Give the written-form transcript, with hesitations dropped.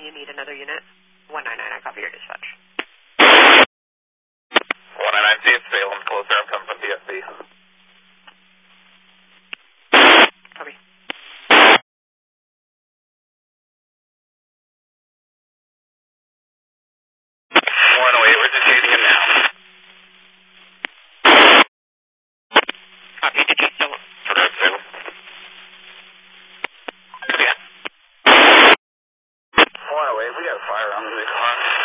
you need another unit? 199, I copy your dispatch. 199, see it's Salem, closer, I'm coming from PSB. Copy. 108, we're just chasing him now. Copy, did you still... Correct, Salem. Yeah. 108, we got a fire on the car.